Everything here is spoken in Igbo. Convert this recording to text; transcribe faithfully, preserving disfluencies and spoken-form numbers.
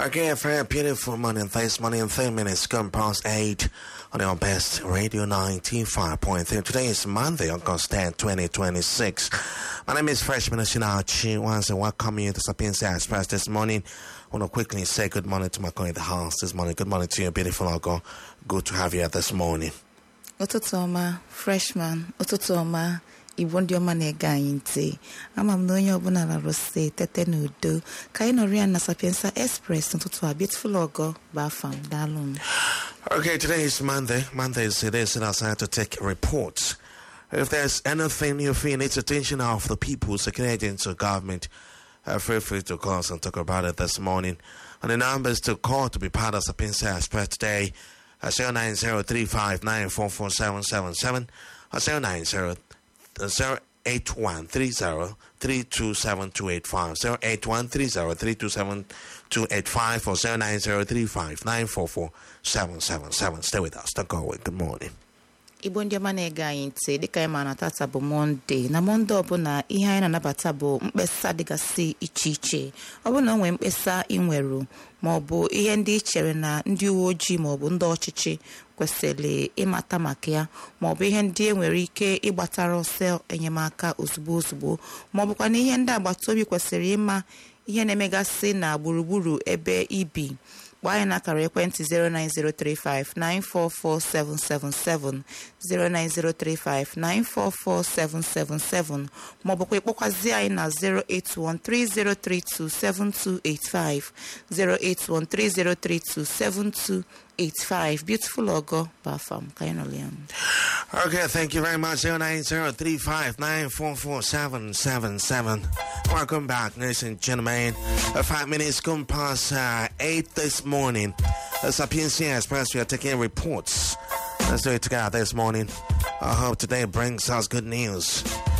Okay, a very beautiful morning. Thanks, morning and three minutes. Come past eight on your best radio ninety-five point three. Today is Monday, August tenth, twenty twenty-six. My name is Freshman Shinachi. Once I welcome you to Sapienza Express this morning. I want to quickly say good morning to my colleague in the house this morning. Good morning to you, beautiful Ogo. Good to have you this morning. Ototoma, Freshman, Ototoma. Igbo ndị ọma na-ege anyị ntị. Ama m na onye ọbụla na-arụsị tete n'udo ka anyị nọrọ ya na Sapienza Express n'ụtụtụ a. Beautiful Ogo bụ afam. Daalụ m. Okay, today is Monday. Monday is it is outside to take reports. If there's anything you feel needs attention of the people, security agents or government, uh, feel free to call us and talk about it this morning. And the numbers to call to be part of Sapienza Express today are zero nine zero three five nine four four seven seven seven or zero nine zero zero eight one three zero three two seven two eight five, zero eight one three zero three two seven two eight five or zero nine zero three five nine four four seven seven seven. Stay with us. Don't go away. Good morning. Igbo ndị ọma na-ege anyị ntị dịka anyị ma na tata bụ Monde. Na Monde ọbụla ihe anyị na-anabata bụ mkpesa dịgasị iche iche. Ọ bụ na o nwee mkpesa ị nweru ma ọ bụ ihe ndị ị chere na ndị uwe ojii ma ọ bụ ndị ọchịchị kwesịrị ịmata maka ya ma ọ bụ ihe ndị e nwere ike ịgbatara ọsọ enyemaka ozugbo ozugbo ma ọ bụkwa na ihe ndị agbata obi kwesịrị ịma ihe na-emegasị na gburugburu ebe ibi. Gbaa anyị n'akara ekwentị zero nine zero three five nine four four seven seven seven, zero nine zero three five nine four four seven seven seven ma ọ bụkwa ịkpọkwazi anyị na zero eight one three zero three two seven two eight five, zero eight one three zero three two seven two eight five. Beautiful Ogo Bafam Kainoliam. Okay, thank you very much. zero nine zero three five nine four four seven seven seven. Welcome back, ladies and gentlemen. Uh, five minutes come past uh, eight this morning. Uh, Sapienza Express, we are taking reports. Let's do it together this morning. I hope today brings us good news.